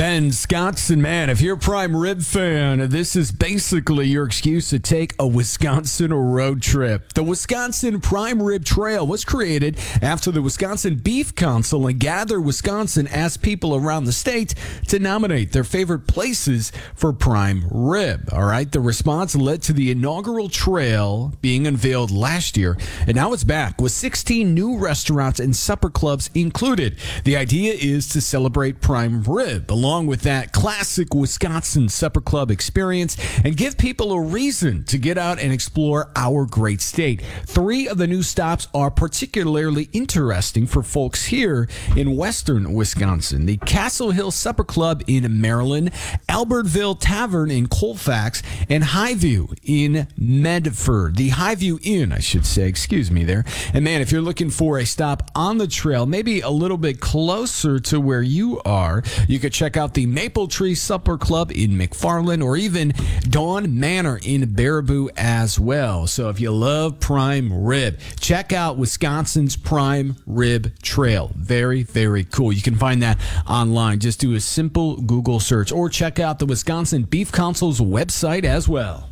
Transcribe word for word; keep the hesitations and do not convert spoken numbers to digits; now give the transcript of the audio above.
Ben Scottson, man, if you're a prime rib fan, this is basically your excuse to take a Wisconsin road trip. The Wisconsin Prime Rib Trail was created after the Wisconsin Beef Council and Gather Wisconsin asked people around the state to nominate their favorite places for prime rib. All right, the response led to the inaugural trail being unveiled last year, and now it's back with sixteen new restaurants and supper clubs included. The idea is to celebrate prime rib along with that classic Wisconsin supper club experience and give people a reason to get out and explore our great state. Three of the new stops are particularly interesting for folks here in western Wisconsin. The Castle Hill Supper Club in Maryland, Albertville Tavern in Colfax, and Highview in Medford. The Highview Inn, I should say, excuse me there. And man, if you're looking for a stop on the trail, maybe a little bit closer to where you are, you could check out the Maple Tree Supper Club in McFarland or even Dawn Manor in Baraboo as well. So if you love prime rib, check out Wisconsin's Prime Rib Trail. Very, very cool. You can find that online. Just do a simple Google search or check out the Wisconsin Beef Council's website as well.